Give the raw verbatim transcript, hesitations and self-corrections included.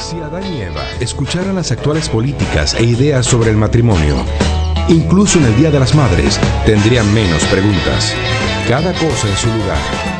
Si Adán y Eva escucharan las actuales políticas e ideas sobre el matrimonio, incluso en el Día de las Madres, tendrían menos preguntas. Cada cosa en su lugar.